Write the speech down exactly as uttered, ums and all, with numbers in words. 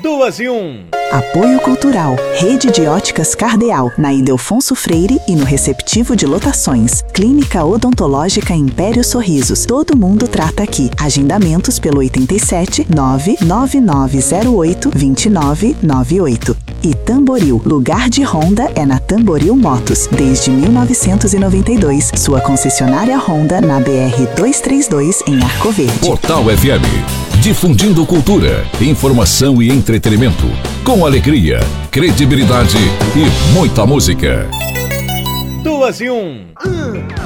Duas e um. Apoio Cultural, Rede de Óticas Cardeal, na Ildefonso Freire e no receptivo de lotações. Clínica Odontológica Império Sorrisos. Todo mundo trata aqui. Agendamentos pelo oito sete nove nove nove zero oito dois nove nove oito. E Tamboril, lugar de Honda é na Tamboril Motos, desde mil novecentos e noventa e dois. Sua concessionária Honda na B R duzentos e trinta e dois, em Arco Verde. Portal F M, difundindo cultura, informação e entretenimento, com alegria, credibilidade e muita música. Duas e um.